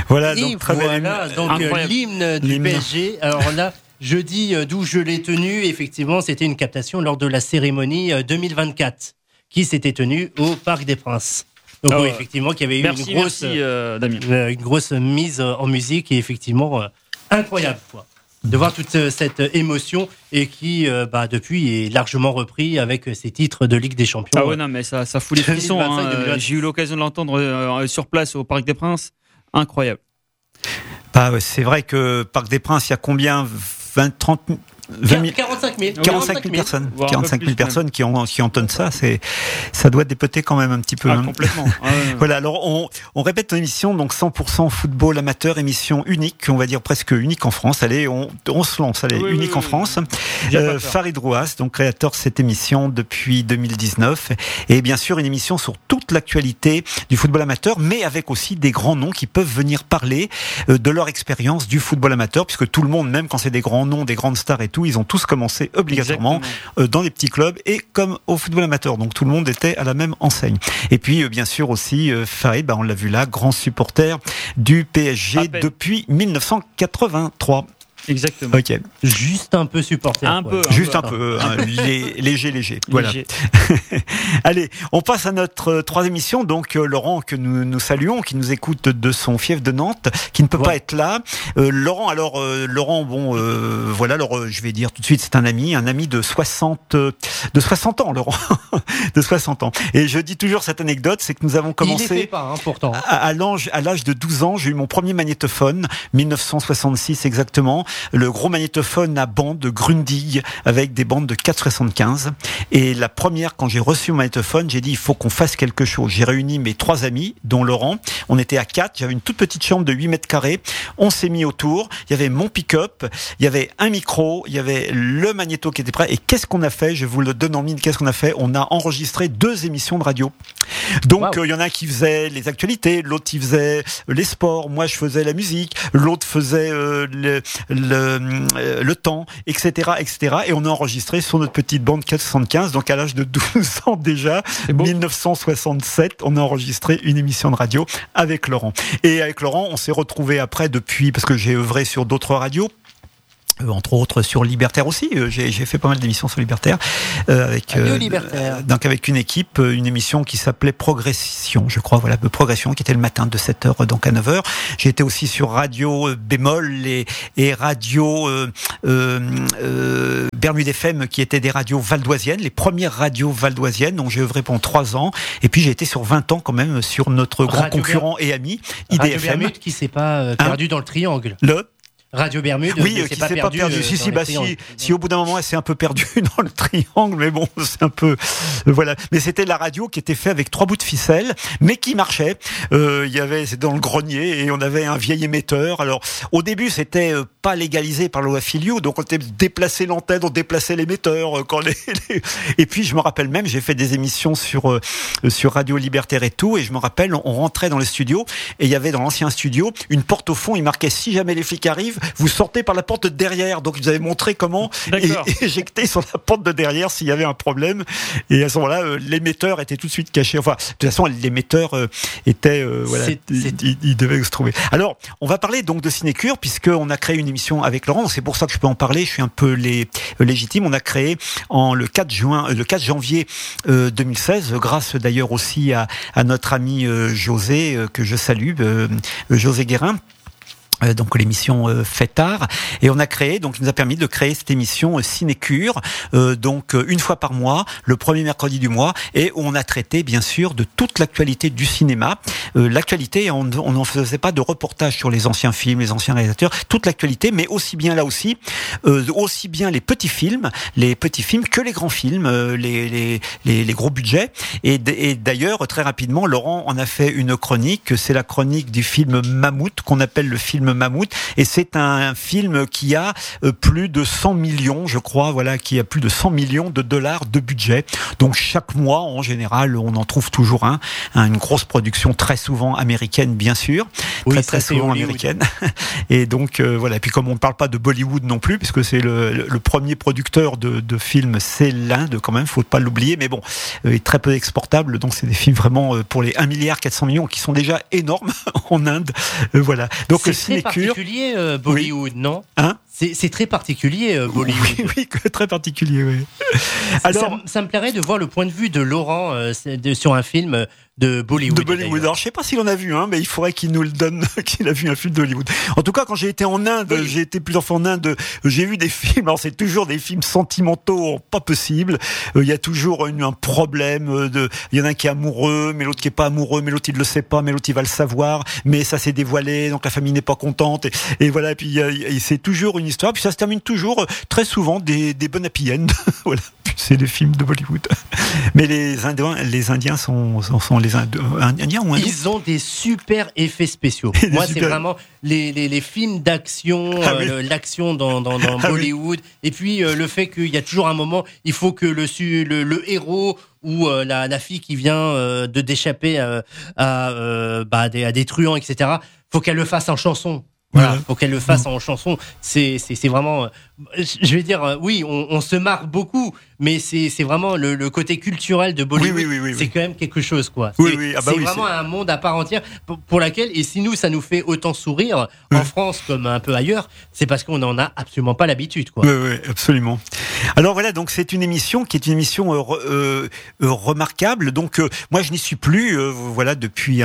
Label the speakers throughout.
Speaker 1: Voilà,
Speaker 2: Et
Speaker 1: donc très
Speaker 2: voilà, donc l'hymne du PSG. Alors là, jeudi, d'où je l'ai tenu, effectivement, c'était une captation lors de la cérémonie 2024 qui s'était tenue au Parc des Princes. Donc oui, effectivement, qu'il y avait eu une grosse mise en musique et effectivement incroyable, quoi. De voir toute cette émotion et qui, depuis, est largement repris avec ces titres de Ligue des Champions.
Speaker 3: Ah ouais, non, mais ça fout les frissons. J'ai eu l'occasion de l'entendre sur place au Parc des Princes. Incroyable.
Speaker 1: C'est vrai que Parc des Princes, il y a combien 45 000 personnes, 45 000 personnes qui entonnent ça. Ça doit dépoter quand même un petit peu.
Speaker 3: Complètement.
Speaker 1: Voilà. Alors on répète ton émission, donc 100% football amateur, émission unique, on va dire presque unique en France. Allez, on se lance. Allez, unique en France. Farid Rouas, donc créateur de cette émission depuis 2019, et bien sûr une émission sur toute l'actualité du football amateur, mais avec aussi des grands noms qui peuvent venir parler de leur expérience du football amateur, puisque tout le monde, même quand c'est des grands noms, des grandes stars et tout, ils ont tous commencé obligatoirement dans des petits clubs et comme au football amateur. Donc tout le monde était à la même enseigne. Et puis bien sûr aussi Farid, on l'a vu là, grand supporter du PSG depuis 1983.
Speaker 3: Exactement.
Speaker 1: Ok.
Speaker 2: Juste un peu supporter.
Speaker 1: Juste un peu. Léger. Voilà. Allez, on passe à notre troisième émission. Donc Laurent, que nous saluons, qui nous écoute de son fief de Nantes, qui ne peut pas être là. Laurent, voilà. Alors je vais dire tout de suite, c'est un ami de 60 ans, Laurent, de 60 ans. Et je dis toujours cette anecdote, c'est que nous avons commencé.
Speaker 2: Il n'était pas, pourtant.
Speaker 1: À l'âge de 12 ans, j'ai eu mon premier magnétophone, 1966 exactement. Le gros magnétophone à bande de Grundig avec des bandes de 4,75. Et la première, quand j'ai reçu mon magnétophone, j'ai dit il faut qu'on fasse quelque chose. J'ai réuni mes 3 amis, dont Laurent. On était à 4. J'avais une toute petite chambre de 8 mètres carrés. On s'est mis autour. Il y avait mon pick-up. Il y avait un micro. Il y avait le magnéto qui était prêt. Et qu'est-ce qu'on a fait? Je vous le donne en mine. Qu'est-ce qu'on a fait? On a enregistré 2 émissions de radio. Donc, il y en a un qui faisait les actualités. L'autre qui faisait les sports. Moi, je faisais la musique. L'autre faisait le temps, etc. Et on a enregistré sur notre petite bande 475, donc à l'âge de 12 ans déjà, 1967, on a enregistré une émission de radio avec Laurent. Et avec Laurent, on s'est retrouvés après depuis, parce que j'ai œuvré sur d'autres radios, entre autres sur Libertaire aussi, j'ai fait pas mal d'émissions sur Libertaire, donc avec une équipe, une émission qui s'appelait Progression, je crois, Progression, qui était le matin de 7h donc à 9h. J'ai été aussi sur Radio Bémol et Radio Bermude FM, qui étaient des radios valdoisiennes, les premières radios valdoisiennes, dont j'ai œuvré pendant 3 ans, et puis j'ai été sur 20 ans quand même sur notre grand concurrent et ami, IDFM.
Speaker 2: Radio Bermude qui s'est pas perdu dans le triangle. Radio Bermude,
Speaker 1: qui s'est pas perdu. Si au bout d'un moment elle s'est un peu perdue dans le triangle, mais bon, c'est un peu voilà. Mais c'était la radio qui était faite avec 3 bouts de ficelle, mais qui marchait. C'était dans le grenier et on avait un vieil émetteur. Alors au début, c'était pas légalisé par la loi Filio, donc on déplaçait l'antenne, on déplaçait l'émetteur. Et puis je me rappelle même, j'ai fait des émissions sur Radio Libertaire et tout, et je me rappelle, on rentrait dans le studio et il y avait dans l'ancien studio une porte au fond, il marquait si jamais les flics arrivent, vous sortez par la porte de derrière. Donc ils avaient montré comment éjecter sur la porte de derrière s'il y avait un problème. Et à ce moment-là, l'émetteur était tout de suite caché. Enfin, de toute façon, l'émetteur était il devait se trouver. Alors, on va parler donc de Cinécure, puisqu'on a créé une émission avec Laurent. C'est pour ça que je peux en parler. Je suis un peu légitime. On a créé le 4 janvier 2016, grâce d'ailleurs aussi à notre ami José, que je salue, José Guérin. Donc l'émission Fêtard, et on a créé, donc il nous a permis de créer cette émission Cinécure, donc une fois par mois, le premier mercredi du mois, et on a traité bien sûr de toute l'actualité du cinéma. L'actualité, on n'en faisait pas de reportage sur les anciens films, les anciens réalisateurs, toute l'actualité, mais aussi bien les petits films que les grands films, les gros budgets. Et d'ailleurs, très rapidement, Laurent en a fait une chronique, c'est la chronique du film Mammouth, qu'on appelle le film film Mammouth, et c'est un film qui a plus de 100 millions, je crois, voilà, qui a plus de 100 millions de dollars de budget. Donc chaque mois, en général, on en trouve toujours une grosse production, très souvent américaine, bien sûr, très souvent américaine. Et donc voilà. Et puis comme on ne parle pas de Bollywood non plus, puisque c'est le premier producteur de films, c'est l'Inde quand même, faut pas l'oublier. Mais bon, est très peu exportable. Donc c'est des films vraiment pour les 1,4 milliard qui sont déjà énormes en Inde. Voilà. Donc
Speaker 2: c'est très particulier Bollywood, non ? C'est très particulier, Bollywood.
Speaker 1: Oui, très particulier, oui.
Speaker 2: Alors, ça me plairait de voir le point de vue de Laurent sur un film de Bollywood.
Speaker 1: Alors, je ne sais pas s'il en a vu, mais il faudrait qu'il nous le donne, qu'il a vu un film de Hollywood. En tout cas, quand j'ai été en Inde, j'ai été plusieurs fois en Inde, j'ai vu des films, alors c'est toujours des films sentimentaux, pas possible. Il y a toujours un problème, il y en a un qui est amoureux, mais l'autre qui est pas amoureux, mais l'autre il le sait pas, mais l'autre il va le savoir, mais ça s'est dévoilé, donc la famille n'est pas contente, et voilà, et puis c'est toujours une histoire, puis ça se termine toujours, très souvent, des bon happy end. Voilà, c'est des films de Bollywood. Mais les Indiens sont les Indiens ou hindous.
Speaker 2: Ils ont des super effets spéciaux. Moi, c'est vraiment les films d'action, l'action dans Bollywood, et puis le fait qu'il y a toujours un moment, il faut que le héros ou la fille qui vient d'échapper à des truands, etc., faut qu'elle le fasse en chanson. Voilà, faut qu'elle le fasse en chanson. C'est vraiment, je vais dire, oui, on se marre beaucoup, mais c'est vraiment le côté culturel de Bollywood. Oui. C'est quand même quelque chose, quoi. C'est vraiment un monde à part entière pour laquelle, et si nous, ça nous fait autant sourire en France comme un peu ailleurs, c'est parce qu'on n'en a absolument pas l'habitude, quoi.
Speaker 1: Oui, absolument. Alors voilà, donc c'est une émission qui est une émission remarquable. Donc moi, je n'y suis plus, voilà, depuis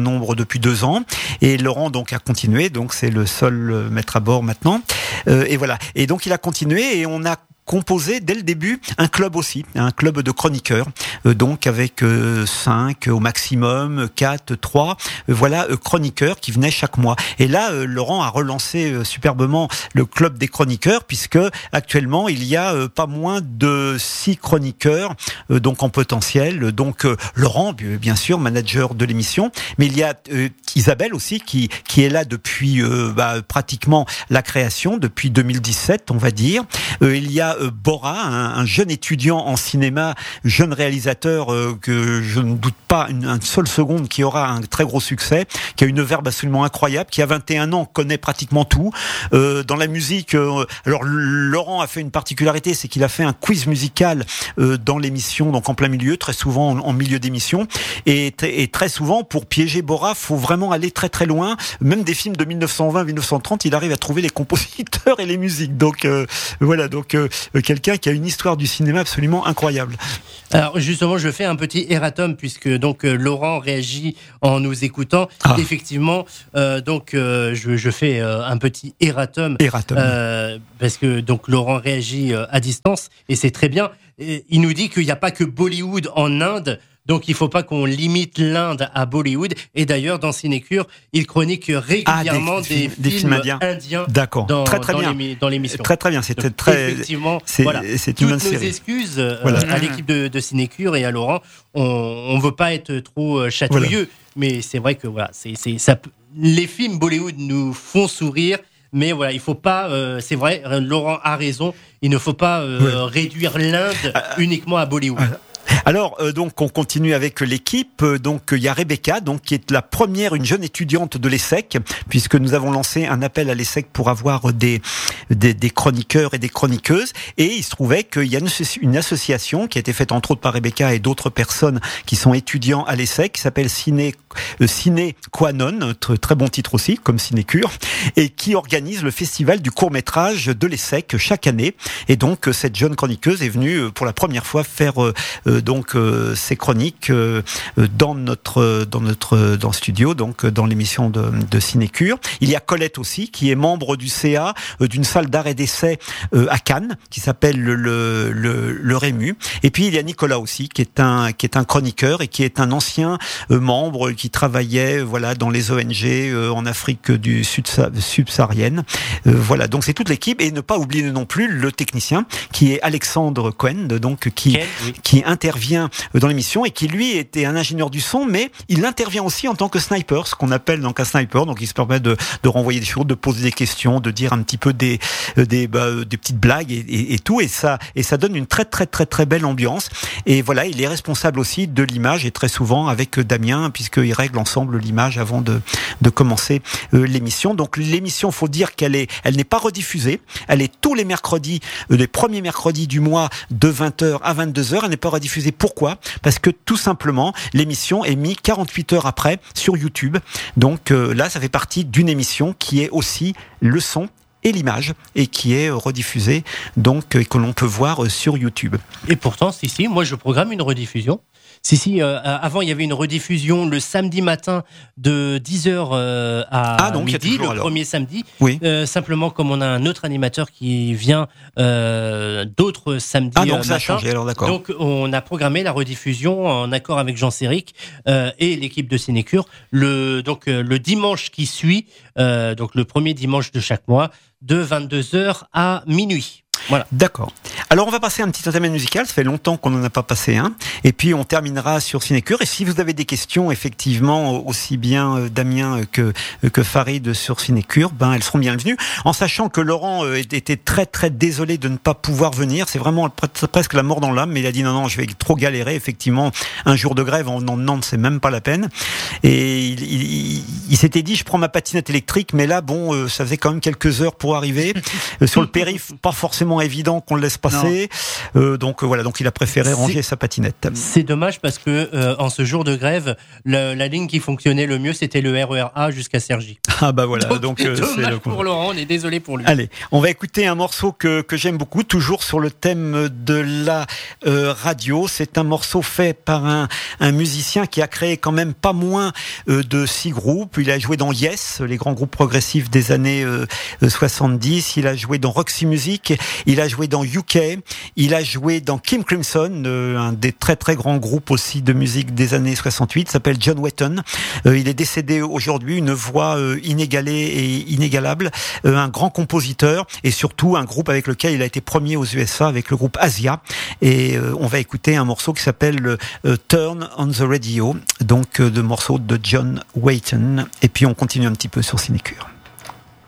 Speaker 1: 2 ans, et Laurent donc a continué. Donc c'est le seul maître à bord maintenant, et voilà. Et donc il a continué, et on a composé dès le début un club aussi, un club de chroniqueurs, donc avec 5 au maximum, 4, 3, voilà, chroniqueurs qui venaient chaque mois. Et là, Laurent a relancé superbement le club des chroniqueurs, puisque actuellement il y a pas moins de 6 chroniqueurs, donc en potentiel. Donc Laurent, bien sûr, manager de l'émission, mais il y a Isabelle aussi qui est là depuis pratiquement la création, depuis 2017, on va dire. Il y a Bora, un jeune étudiant en cinéma, jeune réalisateur que je ne doute pas une seule seconde qui aura un très gros succès, qui a une verve absolument incroyable, qui a 21 ans, connaît pratiquement tout. Dans la musique, alors Laurent a fait une particularité, c'est qu'il a fait un quiz musical dans l'émission, donc en plein milieu, très souvent en milieu d'émission, et très souvent, pour piéger Bora, faut vraiment aller très très loin. Même des films de 1920-1930, il arrive à trouver les compositeurs et les musiques. Donc voilà, donc quelqu'un qui a une histoire du cinéma absolument incroyable.
Speaker 2: Alors justement, je fais un petit erratum, puisque donc Laurent réagit en nous écoutant. Effectivement, donc je fais un petit erratum. Parce que donc Laurent réagit à distance, et c'est très bien. Et il nous dit qu'il n'y a pas que Bollywood en Inde. Donc il ne faut pas qu'on limite l'Inde à Bollywood. Et d'ailleurs, dans Cinécure, il chronique régulièrement des films indiens.
Speaker 1: D'accord.
Speaker 2: Dans l'émission.
Speaker 1: Très bien. C'était très.
Speaker 2: Effectivement.
Speaker 1: C'est une
Speaker 2: Toutes nos excuses à l'équipe de Cinécure et à Laurent. On ne veut pas être trop chatouilleux, mais c'est vrai que les films Bollywood nous font sourire. Mais voilà, il faut pas. C'est vrai, Laurent a raison. Il ne faut pas réduire l'Inde uniquement à Bollywood.
Speaker 1: Alors donc on continue avec l'équipe. Donc il y a Rebecca, donc qui est la première, une jeune étudiante de l'ESSEC, puisque nous avons lancé un appel à l'ESSEC pour avoir des chroniqueurs et des chroniqueuses. Et il se trouvait qu'il y a une association qui a été faite entre autres par Rebecca et d'autres personnes qui sont étudiants à l'ESSEC, qui s'appelle Ciné Quanon, très bon titre aussi, comme Cinécure, et qui organise le festival du court-métrage de l'ESSEC chaque année. Et donc cette jeune chroniqueuse est venue pour la première fois faire ces chroniques dans le studio, donc dans l'émission de Cinécure. Il y a Colette aussi, qui est membre du CA d'une salle d'art et d'essai à Cannes, qui s'appelle le Rému. Et puis il y a Nicolas aussi, qui est un chroniqueur et qui est un ancien membre qui travaillait dans les ONG en Afrique du subsaharienne. Voilà, donc c'est toute l'équipe. Et ne pas oublier non plus le technicien, qui est Alexandre Cohen, donc qui intervient intervient dans l'émission et qui lui était un ingénieur du son, mais il intervient aussi en tant que sniper, ce qu'on appelle donc un sniper. Donc il se permet de renvoyer des choses, de poser des questions, de dire un petit peu des petites blagues et tout, et ça donne une très très très très belle ambiance. Et voilà, il est responsable aussi de l'image, et très souvent avec Damien, puisqu'il règle ensemble l'image avant de commencer l'émission. Donc l'émission, faut dire elle n'est pas rediffusée, elle est tous les mercredis, les premiers mercredis du mois de 20h à 22h. Elle n'est pas rediffusée. Pourquoi ? Parce que tout simplement, l'émission est mise 48 heures après sur YouTube. Donc là, ça fait partie d'une émission qui est aussi le son et l'image, et qui est rediffusée, donc que l'on peut voir sur YouTube.
Speaker 2: Et pourtant, si, moi je programme une rediffusion. Avant il y avait une rediffusion le samedi matin de 10h à midi, le premier samedi.
Speaker 1: Oui.
Speaker 2: Simplement, comme on a un autre animateur qui vient d'autres samedis
Speaker 1: donc ça a changé, alors d'accord.
Speaker 2: Donc on a programmé la rediffusion en accord avec Jean Séric et l'équipe de Sénécure le dimanche qui suit, donc le premier dimanche de chaque mois, de 22h à minuit. Voilà.
Speaker 1: D'accord. Alors on va passer un petit intermède musical, ça fait longtemps qu'on n'en a pas passé un, et puis on terminera sur Cinécure. Et si vous avez des questions, effectivement, aussi bien Damien que Farid sur Cinécure, elles seront bienvenues, en sachant que Laurent était très très désolé de ne pas pouvoir venir. C'est vraiment presque la mort dans l'âme, mais il a dit non, je vais trop galérer. Effectivement, un jour de grève en Nantes, c'est même pas la peine. Et il s'était dit, je prends ma patinette électrique, mais là, ça faisait quand même quelques heures pour arriver. Sur le périph', pas forcément évident qu'on le laisse passer. Donc il a préféré ranger sa patinette.
Speaker 2: C'est dommage parce que en ce jour de grève, la ligne qui fonctionnait le mieux, c'était le RER A jusqu'à Cergy.
Speaker 1: Ah bah voilà. Donc
Speaker 2: dommage pour Laurent, on est désolé pour lui.
Speaker 1: Allez, on va écouter un morceau que j'aime beaucoup, toujours sur le thème de la radio. C'est un morceau fait par un musicien qui a créé quand même pas moins de 6 groupes. Il a joué dans Yes, les grands groupes progressifs des années 70. Il a joué dans Roxy Music. Il a joué dans UK, il a joué dans King Crimson, un des très très grands groupes aussi de musique des années 68, s'appelle John Wetton. Il est décédé aujourd'hui, une voix inégalée et inégalable, un grand compositeur, et surtout un groupe avec lequel il a été premier aux USA avec le groupe Asia. Et on va écouter un morceau qui s'appelle Turn on the Radio, donc de morceau de John Wetton. Et puis on continue un petit peu sur Cinécure.